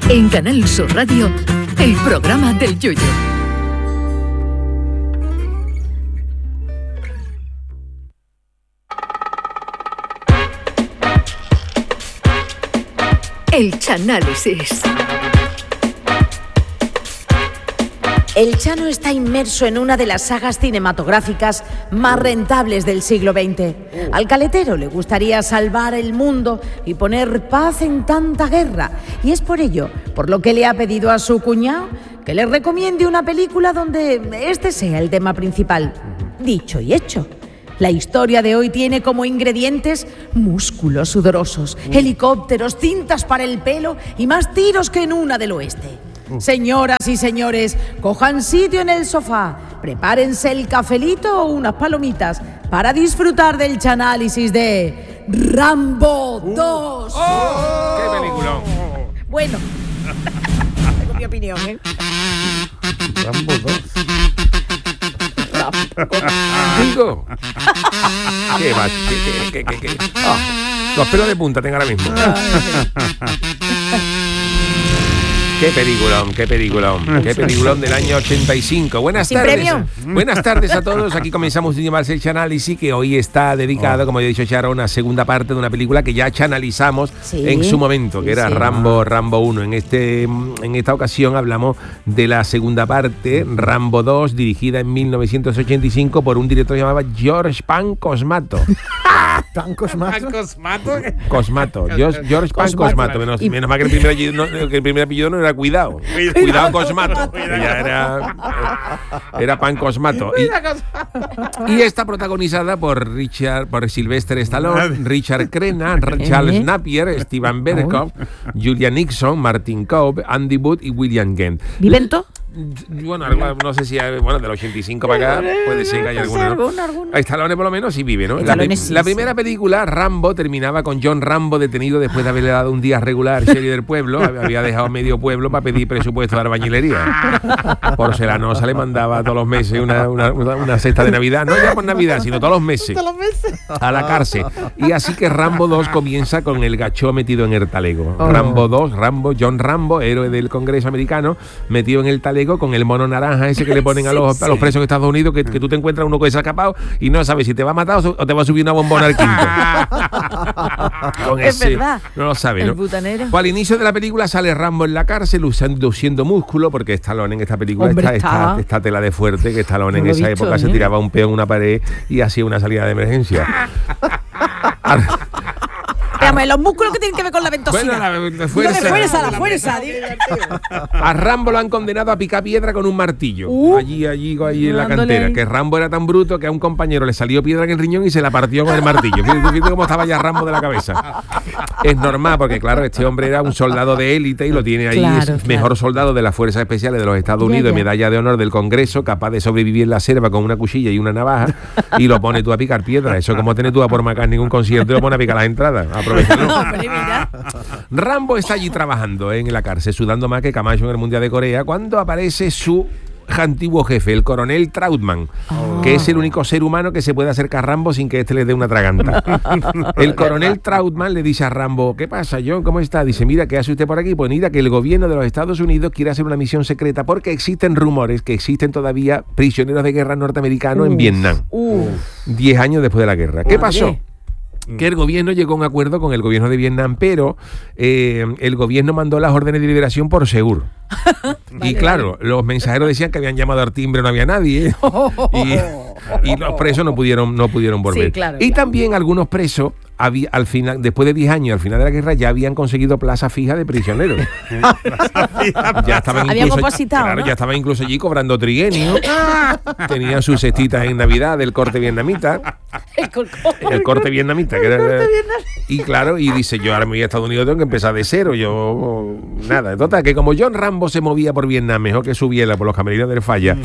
En Canal Sur Radio, el programa del Yoyo. El Chanálisis. El Chano está inmerso en una de las sagas cinematográficas más rentables del siglo XX. Al caletero le gustaría salvar el mundo y poner paz en tanta guerra. Y es por ello, por lo que le ha pedido a su cuñado que le recomiende una película donde este sea el tema principal. Dicho y hecho. La historia de hoy tiene como ingredientes músculos sudorosos, helicópteros, cintas para el pelo y más tiros que en una del oeste. Señoras y señores, cojan sitio en el sofá, prepárense el cafelito o unas palomitas para disfrutar del chanálisis de Rambo 2. ¡Qué peliculón! Bueno, tengo mi opinión, ¿eh? Rambo 2. Digo. ¿Qué más? ¿Qué? Los pelos de punta tengo ahora mismo. Qué peliculón del año 85. Buenas tardes. Premio. Buenas tardes a todos. Aquí comenzamos un día más el Chanálisis, que hoy está dedicado, como he dicho Charo, a una segunda parte de una película que ya chanalizamos en su momento, que era Rambo 1. En esta ocasión hablamos de la segunda parte, Rambo 2, dirigida en 1985 por un director llamado George Pan Cosmato. ¿Tan Cosmato? Cosmato. George Pan Cosmato. Menos mal que el primer apellido no era Cuidado Cosmato. Ella era Pan Cosmato. Y está protagonizada por Sylvester Stallone, Richard Crenna, Charles Napier, Steven Berkoff, Julia Nixon, Martin Cobb, Andy Wood y William Kent. ¿Viven todos? Bueno, no sé si del 85 para acá puede ser que haya alguna. Stallone por lo menos sí vive, ¿no? La primera película, Rambo, terminaba con John Rambo detenido después de haberle dado un día regular sheriff del pueblo. Había dejado medio pueblo para pedir presupuesto de albañilería. Porcelanosa le mandaba todos los meses una cesta de Navidad, no ya por Navidad, sino todos los meses a la cárcel. Y así que Rambo 2 comienza con el gachó metido en el talego. Rambo 2, John Rambo, héroe del Congreso americano, metido en el talego con el mono naranja ese que le ponen a los presos de Estados Unidos, que tú te encuentras uno que se ha escapado y no sabes si te va a matar o te va a subir una bombona al quinto. Con es ese, verdad. No lo sabe, ¿no? El butanero. Pues al inicio de la película sale Rambo en la cárcel luciendo músculo, porque Stallone en esta película está tela de fuerte, que Stallone en esa época se tiraba un peo en una pared y hacía una salida de emergencia. Los músculos que tienen que ver con la ventosidad. La fuerza. A Rambo lo han condenado a picar piedra con un martillo. Allí en la cantera. Que Rambo era tan bruto que a un compañero le salió piedra en el riñón y se la partió con el martillo. Fíjate cómo estaba ya Rambo de la cabeza. Es normal, porque claro, este hombre era un soldado de élite y lo tiene ahí. Es mejor soldado de las Fuerzas Especiales de los Estados Unidos, medalla de honor del Congreso, capaz de sobrevivir en la selva con una cuchilla y una navaja, y lo pones tú a picar piedra. Eso como tener tú a por marcar ningún concierto y lo pones a picar las entradas. Rambo está allí trabajando en la cárcel, sudando más que Camacho en el Mundial de Corea, cuando aparece su antiguo jefe, el coronel Trautmann, que es el único ser humano que se puede acercar a Rambo sin que éste le dé una traganta. El coronel Trautmann le dice a Rambo: ¿qué pasa, John? ¿Cómo está? Dice: mira, ¿qué hace usted por aquí? Pues mira, que el gobierno de los Estados Unidos quiere hacer una misión secreta porque existen rumores que existen todavía prisioneros de guerra norteamericanos en Vietnam. 10 años después de la guerra. ¿Qué pasó? Que el gobierno llegó a un acuerdo con el gobierno de Vietnam, pero el gobierno mandó las órdenes de liberación por Segur. Y claro, los mensajeros decían que habían llamado al timbre, no había nadie, y los presos no pudieron volver. Sí, claro, y también algunos presos al final, después de 10 años, al final de la guerra, ya habían conseguido plaza fija de prisioneros. Ya estaban ya estaban incluso allí cobrando trienio. Tenían sus cestitas en Navidad del corte vietnamita. El corte vietnamita. Y claro, y dice: yo ahora me voy a Estados Unidos, tengo que empezar de cero. Nada. Total, que como John Rambo se movía por Vietnam mejor que su biela por los camerinos del Falla,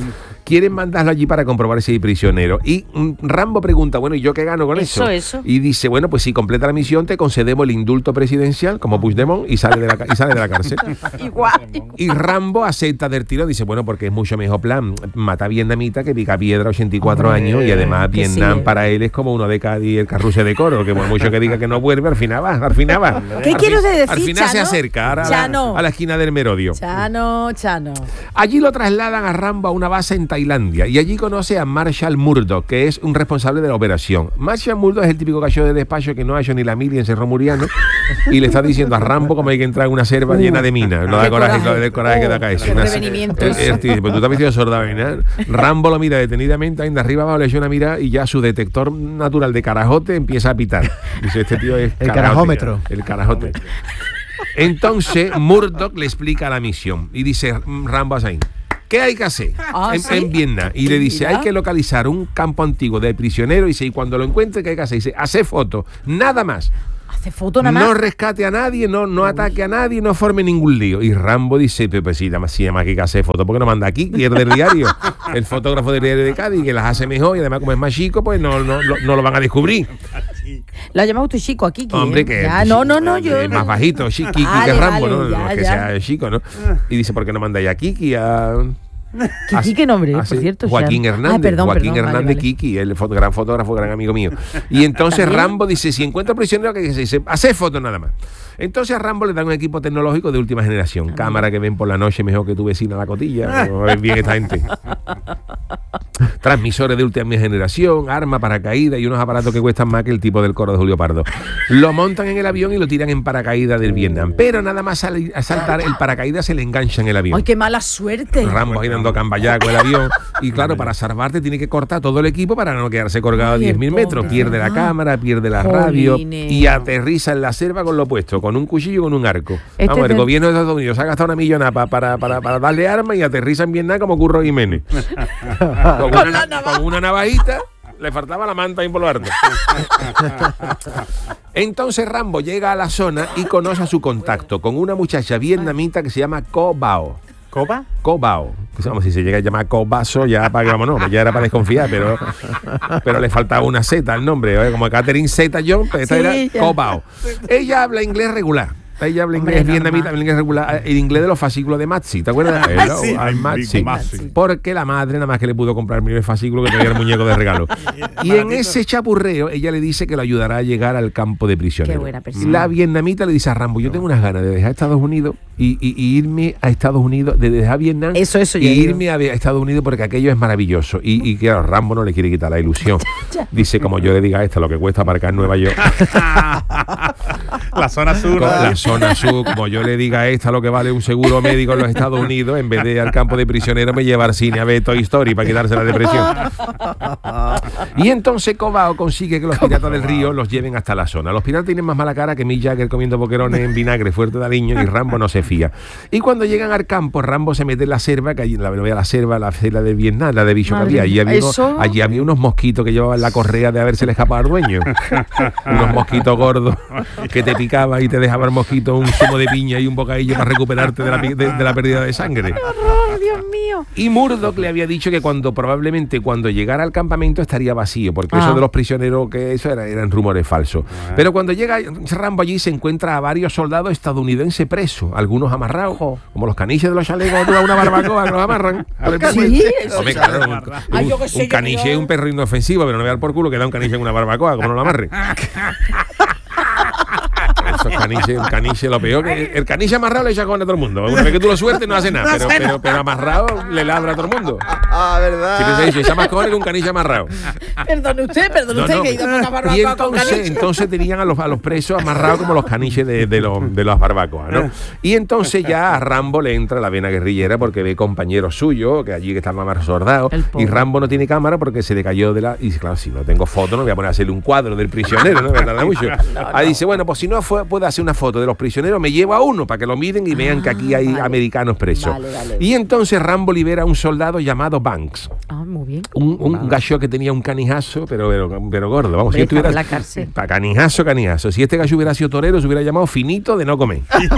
quieren mandarlo allí para comprobar si hay prisionero. Y Rambo pregunta, bueno, ¿y yo qué gano con eso? Y dice, bueno, pues si completa la misión te concedemos el indulto presidencial como Puigdemont y sale de la cárcel. Igual. Y Rambo acepta del tiro, dice, bueno, porque es mucho mejor plan matar vietnamita que pica piedra 84 años y además Vietnam para él es como uno de Cádiz el carrusel de Coro, que por mucho que diga que no vuelve, al final va. ¿Qué quiero decir, Al final Chano? se acerca a la esquina del Merodio. Chano. Allí lo trasladan a Rambo a una base en Tailandia y allí conoce a Marshall Murdoch, que es un responsable de la operación. Marshall Murdoch es el típico gallo de despacho que no ha hecho ni la mili en Cerro Muriano y le está diciendo a Rambo cómo hay que entrar en una selva llena de minas. No da coraje que da caer. Pues tú te has vestido soldado, ¿no? Rambo lo mira detenidamente, de arriba abajo le echa una mirada y ya su detector natural de carajote empieza a pitar. Dice, este tío es el carajómetro. El carajote. Entonces Murdoch le explica la misión y dice Rambo así, ¿qué hay que hacer en Vietnam? Y le dice, hay que localizar un campo antiguo de prisioneros y cuando lo encuentre, ¿qué hay que hacer? Dice, hacer fotos, nada más. No rescate a nadie, no ataque a nadie, no forme ningún lío. Y Rambo dice, pues sí, además hay que hacer fotos, ¿por qué no manda aquí? Y es del diario, el fotógrafo del diario de Cádiz, que las hace mejor y además como es más chico, pues no lo van a descubrir. Lo ha llamado tu chico aquí, Kiki. Hombre, que ya, no, yo es más bajito, Kiki que Rambo, ¿no? No es que sea chico, ¿no? Y dice, ¿por qué no mandáis a Kiki Kiki, ¿qué nombre? Por cierto, Joaquín Hernández. Joaquín Hernández, vale. Kiki, el gran fotógrafo, gran amigo mío. Y entonces Rambo dice, si encuentra prisionero, que se dice, hace fotos nada más. Entonces a Rambo le dan un equipo tecnológico de última generación. Cámara que ven por la noche mejor que tu vecina la cotilla. A ver bien esta gente. Transmisores de última generación, arma, paracaídas y unos aparatos que cuestan más que el tipo del coro de Julio Pardo. Lo montan en el avión y lo tiran en paracaídas del Vietnam. Pero nada más a saltar, el paracaídas se le engancha en el avión. ¡Ay, qué mala suerte! Rambo ahí dando camballá con el avión. Y claro, para salvarte tiene que cortar todo el equipo para no quedarse colgado a 10.000 metros. Pierde la cámara, pierde la radio y aterriza en la selva con lo puesto, con un cuchillo y con un arco. Vamos, el gobierno de Estados Unidos ha gastado una millonada para darle armas y aterriza en Vietnam como Curro Jiménez. Con una navajita. Le faltaba la manta ahí por lo alto. Entonces Rambo llega a la zona y conoce a su contacto con una muchacha vietnamita que se llama Co Bao. ¿Coba? Co Bao. Si se llega a llamar Co Baso, ya ya era para desconfiar, pero le faltaba una Z al nombre. Como Catherine Zeta John, pues esta era Co Bao. Ella habla inglés regular. Ella habla inglés vietnamita, habla inglés regular, el inglés de los fascículos de Matzi, ¿te acuerdas? Matzi. Porque la madre nada más que le pudo comprar el fascículo que traía el muñeco de regalo. Y en ese chapurreo ella le dice que lo ayudará a llegar al campo de prisioneros. Qué buena persona. La vietnamita le dice a Rambo, yo tengo unas ganas de dejar Estados Unidos y irme a Estados Unidos, de dejar Vietnam y irme a Estados Unidos porque aquello es maravilloso. Y claro, Rambo no le quiere quitar la ilusión. Dice, como yo le diga a esta lo que cuesta aparcar en Nueva York. La zona sur. La zona sur, como yo le diga a esta lo que vale un seguro médico en los Estados Unidos, en vez de al campo de prisioneros me lleva al cine a ver Toy Story para quitarse la depresión. Y entonces Cobao consigue que los piratas del río los lleven hasta la zona. Los piratas tienen más mala cara que Mick Jagger comiendo boquerones en vinagre fuerte de aliño y Rambo no se fía. Y cuando llegan al campo, Rambo se mete en la selva, que allí la selva de Vietnam, la de bicho que había. Allí había unos mosquitos que llevaban la correa de haberse le escapado al dueño. Unos mosquitos gordos que te picaba y te dejaba el mosquito un zumo de piña y un bocadillo para recuperarte de la pérdida de sangre. ¡Qué horror, Dios mío! Y Murdoch le había dicho que probablemente cuando llegara al campamento estaría vacío, porque eso de los prisioneros, que eso eran rumores falsos. Pero cuando llega Rambo allí se encuentra a varios soldados estadounidenses presos, algunos amarrados, como los caniches de los chalecos de una barbacoa que los amarran. Sí, hombre, claro, un caniche es un perro inofensivo, pero no vean por culo que da un caniche en una barbacoa, como no lo amarre. El caniche lo peor que el caniche amarrado le echa con a todo el mundo. Una vez que tú lo sueltes no hace nada, pero amarrado le ladra a todo el mundo. ¿Verdad? Si te dice, echa más cojones que un caniche amarrado. Perdone usted que ha ido a barbacoa. Y entonces tenían a los presos amarrados como los caniches de las barbacoas, ¿no? Y entonces ya a Rambo le entra la vena guerrillera porque ve compañeros suyos que allí que están más sordados y Rambo no tiene cámara porque se le cayó de la... Y dice, claro, si no tengo foto no voy a poner a hacerle un cuadro del prisionero, ¿no? ¿Verdad? Mucho. Ahí dice, bueno, pues si no puedo de hacer una foto de los prisioneros, me llevo a uno para que lo miren y vean que aquí hay americanos presos. Vale. Y entonces Rambo libera a un soldado llamado Banks. Muy bien. Un gallo que tenía un canijazo, pero gordo. Vamos, si estuviera en la cárcel. Canijazo. Si este gallo hubiera sido torero, se hubiera llamado Finito de no comer.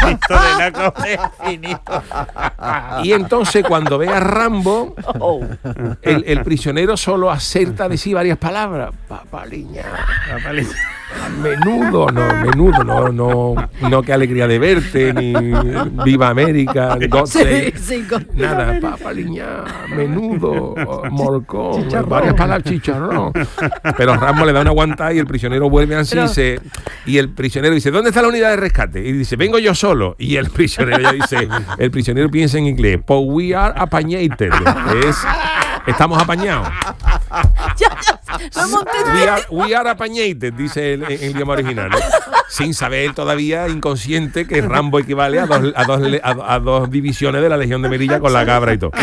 Y entonces cuando ve a Rambo, el prisionero solo acerta a decir varias palabras. Papaliña. Menudo, no, qué alegría de verte, ni viva América, ni God Save. Nada, papaliña, menudo, morcón, varias palabras, chicharrón. Pero Rambo le da una aguantada y el prisionero vuelve así y el prisionero dice, ¿dónde está la unidad de rescate? Y dice, vengo yo solo. Y el prisionero ya dice, el prisionero piensa en inglés, pues we are apañated, estamos apañados. We are apañated, dice en idioma original, ¿no? Sin saber todavía, inconsciente, que Rambo equivale a dos divisiones de la Legión de Melilla con la cabra y todo.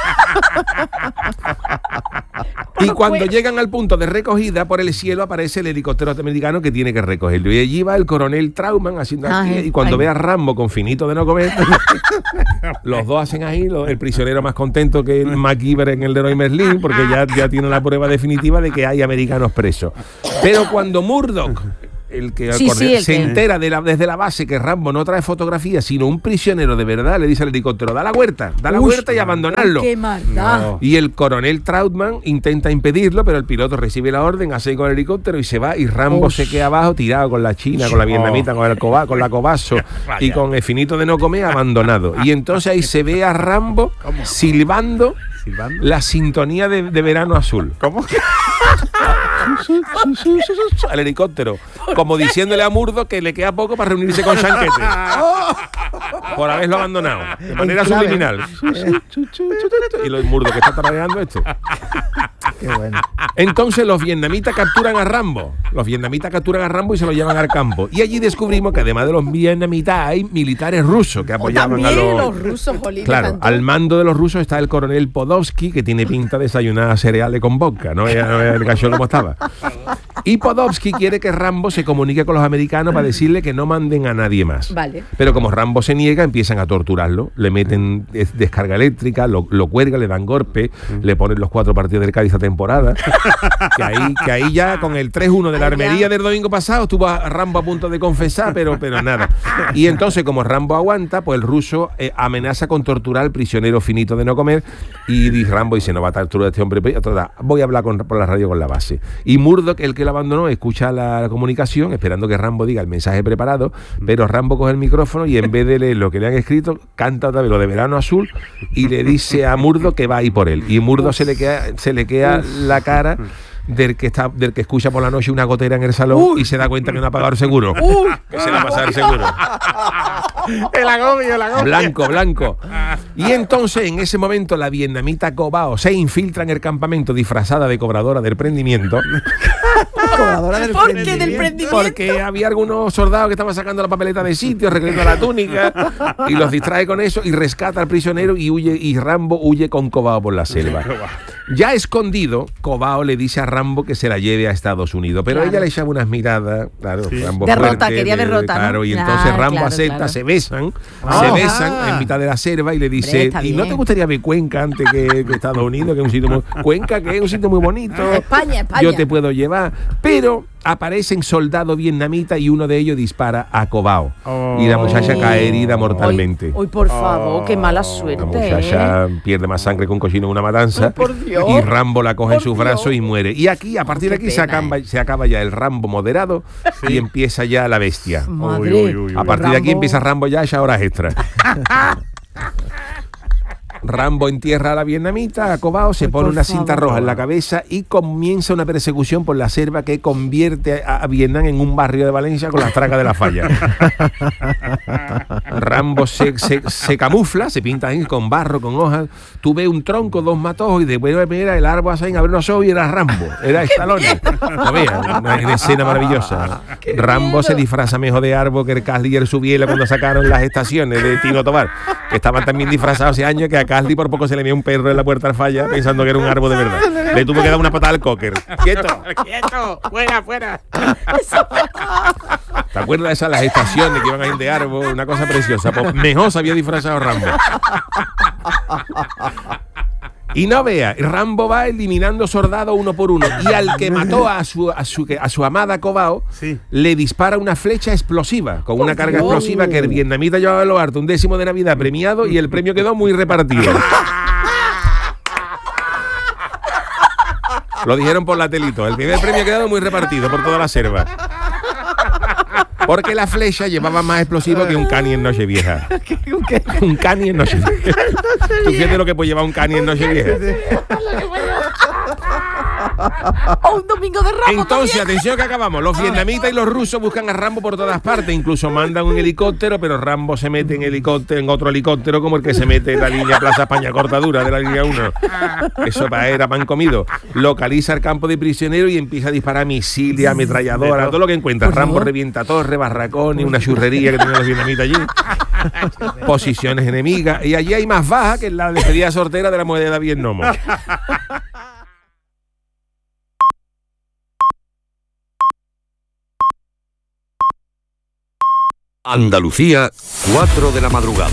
Y cuando llegan al punto de recogida, por el cielo aparece el helicóptero norteamericano que tiene que recogerlo. Y allí va el coronel Trautmann haciendo aquí, y cuando ve a Rambo con Finito de no comer, los dos hacen ahí, el prisionero más contento que el MacGyver en el Leroy Merlin, porque ya tiene la prueba definitiva de que hay americanos presos. Pero cuando Murdoch, el que se entera desde la base que Rambo no trae fotografías, sino un prisionero de verdad, le dice al helicóptero, da la vuelta y abandonarlo. ¡Qué maldad! Y el coronel Trautmann intenta impedirlo, pero el piloto recibe la orden, hace con el helicóptero y se va, y Rambo se queda abajo tirado con la china, con la vietnamita, con la cobazo y con el Finito de no comer, abandonado. Y entonces ahí se ve a Rambo silbando la sintonía de Verano Azul. ¿Cómo? Al helicóptero, como diciéndole a Murdoch que le queda poco para reunirse con Chanquete por haberlo abandonado de manera subliminal. Y los Murdoch que está tarareando esto. Qué bueno. Entonces los vietnamitas capturan a Rambo. Y se lo llevan al campo. Y allí descubrimos que además de los vietnamitas hay militares rusos que apoyaban a los rusos, jolín. Claro, al mando de los rusos está el coronel Podolsky, que tiene pinta de desayunar cereales con vodka, ¿no? El gallo como estaba. Y Podolsky quiere que Rambo se comunique con los americanos para decirle que no manden a nadie más. Vale. Pero como Rambo se niega, empiezan a torturarlo. Le meten descarga eléctrica, lo cuelgan, le dan golpe, le ponen los 4 partidos del Cádiz a temporada. que ahí ya con el 3-1 de la armería del domingo pasado estuvo a Rambo a punto de confesar, pero nada. Y entonces, como Rambo aguanta, pues el ruso amenaza con torturar al prisionero Finito de no comer. Y Rambo dice, no va a torturar a este hombre. Voy a hablar por la radio con la base. Y Murdoch, el que lo abandonó, escucha la comunicación, esperando que Rambo diga el mensaje preparado, pero Rambo coge el micrófono y en vez de leer lo que le han escrito, canta otra vez lo de Verano Azul y le dice a Murdoch que va a ir por él. Y Murdoch se le queda la cara del que escucha por la noche una gotera en el salón y se da cuenta que no ha pagado el seguro. Que se le ha pasado el seguro. El agobio. Blanco. Y entonces, en ese momento, la vietnamita Cobao se infiltra en el campamento disfrazada de cobradora del prendimiento. ¿Por qué del prendimiento? Porque había algunos soldados que estaban sacando la papeleta de sitio, recogiendo la túnica, y los distrae con eso y rescata al prisionero y Rambo huye con Cobao por la selva. Ya escondido, Cobao le dice a Rambo que se la lleve a Estados Unidos, pero ella le echaba unas miradas, claro, Rambo derrota, fuerte, quería derrota, claro, ¿no? y entonces Rambo acepta, se besan en mitad de la selva y le dice, ¿y no te gustaría ver Cuenca antes que Estados Unidos, que es un sitio muy Cuenca, que es un sitio muy bonito? España. Yo te puedo llevar, pero aparecen soldados vietnamitas y uno de ellos dispara a Cobao y la muchacha cae herida mortalmente. Uy, por favor, qué mala suerte. La muchacha pierde más sangre que un cochino en una matanza. Por Dios. Y Rambo la coge en sus brazos y muere. Y aquí, a partir de aquí, se acaba ya el Rambo moderado y empieza ya la bestia. Madre. A partir de aquí empieza Rambo ya a horas extras. Rambo entierra a la vietnamita, a Cobao, se pone una cinta roja en la cabeza y comienza una persecución por la selva que convierte a Vietnam en un barrio de Valencia con las tracas de la falla. Rambo se camufla, se pinta ahí con barro, con hojas. Tú ves un tronco, 2 matojos y después de primera el árbol así, a ver los ojos y era Rambo, era Stallone. ¿Lo ves? Una escena maravillosa. Rambo se disfraza mejor de árbol que el Casli y el Subiela cuando sacaron las estaciones de Tino Tobar, que estaban también disfrazados hace años, que a Casli por poco se le veía un perro en la puerta al falla pensando que era un árbol de verdad. Le tuvo que dar una patada al cocker. ¡Quieto! ¡Quieto! ¡Fuera! ¿Te acuerdas de esas las estaciones que iban a ir de árbol? Una cosa preciosa. Pues mejor se había disfrazado Rambo. Y no vea, Rambo va eliminando soldados uno por uno. Y al que mató a su amada Cobao, Sí. le dispara una flecha explosiva, con una carga explosiva que el vietnamita llevaba a lo harto, un décimo de Navidad premiado, y el premio quedó muy repartido. Lo dijeron por la telito. El primer premio quedó muy repartido por toda la selva. Porque la flecha llevaba más explosivo que un cani en Nochevieja. Un cani en Nochevieja. ¿Tú fíjate lo que puede llevar un cani en Nochevieja? O un domingo de Ramos. Entonces, atención que acabamos. Los vietnamitas y los rusos buscan a Rambo por todas partes. Incluso mandan un helicóptero, pero Rambo se mete en otro helicóptero como el que se mete en la línea Plaza España Cortadura de la línea 1. Eso era pan comido. Localiza el campo de prisioneros y empieza a disparar misiles, ametralladoras, todo lo que encuentra. Rambo revienta torres, barracones, una churrería que tenían los vietnamitas allí. Posiciones enemigas. Y allí hay más baja que en la despedida sortera de la moneda de Vietnomo. Andalucía, 4 de la madrugada.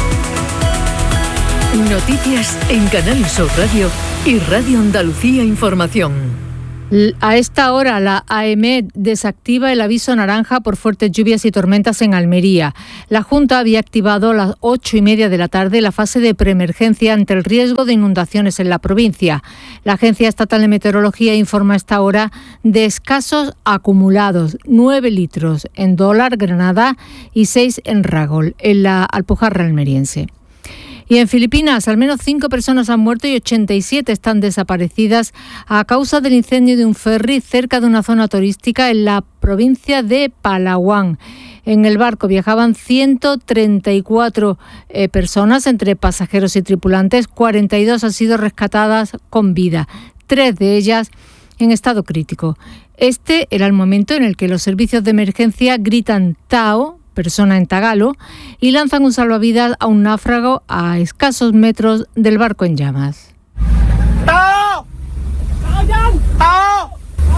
Noticias en Canal Sur Radio y Radio Andalucía Información. A esta hora, la AEMET desactiva el aviso naranja por fuertes lluvias y tormentas en Almería. La Junta había activado a las 8:30 de la tarde la fase de preemergencia ante el riesgo de inundaciones en la provincia. La Agencia Estatal de Meteorología informa a esta hora de escasos acumulados, 9 litros en Dólar, Granada, y 6 en Ragol, en la Alpujarra almeriense. Y en Filipinas, al menos 5 personas han muerto y 87 están desaparecidas a causa del incendio de un ferry cerca de una zona turística en la provincia de Palawan. En el barco viajaban 134 personas, entre pasajeros y tripulantes. 42 han sido rescatadas con vida, 3 de ellas en estado crítico. Este era el momento en el que los servicios de emergencia gritan Tao, persona en tagalo, y lanzan un salvavidas a un náufrago a escasos metros del barco en llamas. ¡Tao! ¡Tao! ¡Tao!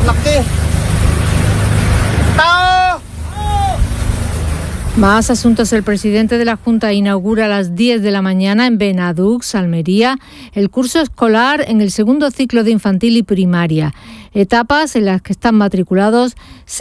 ¡Tao! Más asuntos. El presidente de la Junta inaugura a las 10 de la mañana en Benadux, Almería, el curso escolar en el segundo ciclo de infantil y primaria. Etapas en las que están matriculados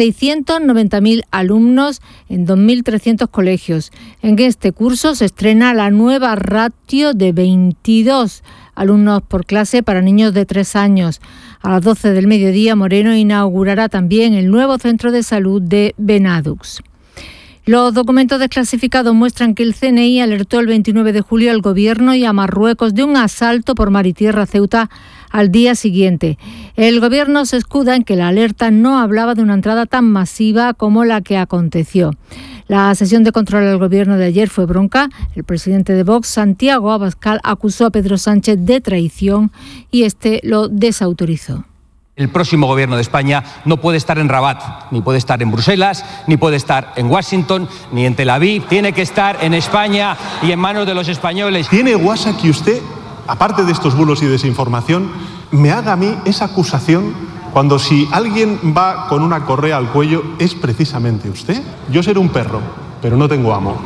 690.000 alumnos en 2.300 colegios. En este curso se estrena la nueva ratio de 22 alumnos por clase para niños de 3 años. A las 12 del mediodía, Moreno inaugurará también el nuevo centro de salud de Benadux. Los documentos desclasificados muestran que el CNI alertó el 29 de julio al Gobierno y a Marruecos de un asalto por mar y tierra a Ceuta al día siguiente. El Gobierno se escuda en que la alerta no hablaba de una entrada tan masiva como la que aconteció. La sesión de control al Gobierno de ayer fue bronca. El presidente de Vox, Santiago Abascal, acusó a Pedro Sánchez de traición y este lo desautorizó. El próximo gobierno de España no puede estar en Rabat, ni puede estar en Bruselas, ni puede estar en Washington, ni en Tel Aviv. Tiene que estar en España y en manos de los españoles. ¿Tiene guasa que usted, aparte de estos bulos y desinformación, me haga a mí esa acusación cuando si alguien va con una correa al cuello es precisamente usted? Yo seré un perro, pero no tengo amo.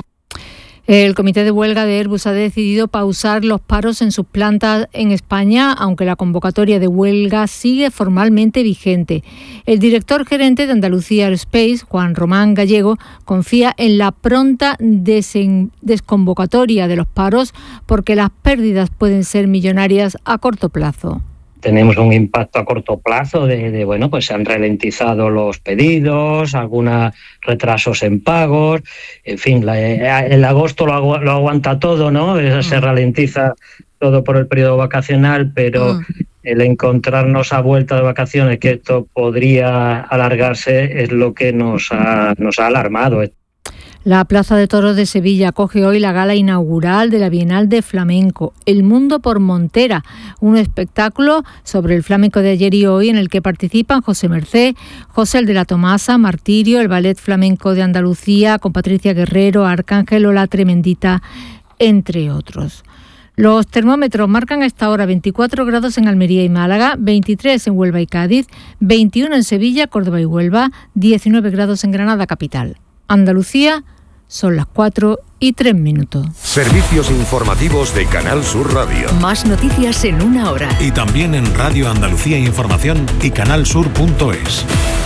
El comité de huelga de Airbus ha decidido pausar los paros en sus plantas en España, aunque la convocatoria de huelga sigue formalmente vigente. El director gerente de Andalucía Aerospace, Juan Román Gallego, confía en la pronta desconvocatoria de los paros porque las pérdidas pueden ser millonarias a corto plazo. Tenemos un impacto a corto plazo pues se han ralentizado los pedidos, algunos retrasos en pagos, en fin, el agosto lo aguanta todo, ¿no? Se ralentiza todo por el periodo vacacional, pero el encontrarnos a vuelta de vacaciones, que esto podría alargarse, es lo que nos ha alarmado. La Plaza de Toros de Sevilla acoge hoy la gala inaugural de la Bienal de Flamenco, El Mundo por Montera, un espectáculo sobre el flamenco de ayer y hoy en el que participan José Mercé, José el de la Tomasa, Martirio, el Ballet Flamenco de Andalucía, con Patricia Guerrero, Arcángel o La Tremendita, entre otros. Los termómetros marcan a esta hora 24 grados en Almería y Málaga, 23 en Huelva y Cádiz, 21 en Sevilla, Córdoba y Huelva, 19 grados en Granada capital. Andalucía, son las 4:03. Servicios informativos de Canal Sur Radio. Más noticias en una hora. Y también en Radio Andalucía Información y canalsur.es.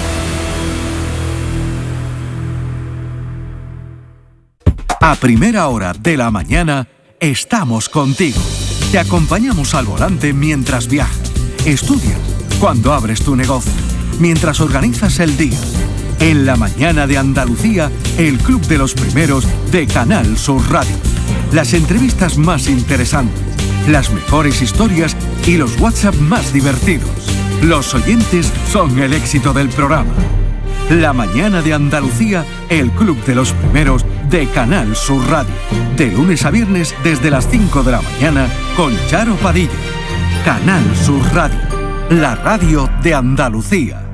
A primera hora de la mañana estamos contigo. Te acompañamos al volante mientras viajas, estudias, cuando abres tu negocio, mientras organizas el día. En la mañana de Andalucía, el Club de los Primeros de Canal Sur Radio. Las entrevistas más interesantes, las mejores historias y los WhatsApp más divertidos. Los oyentes son el éxito del programa. La mañana de Andalucía, el Club de los Primeros de Canal Sur Radio. De lunes a viernes desde las 5 de la mañana con Charo Padilla. Canal Sur Radio, la radio de Andalucía.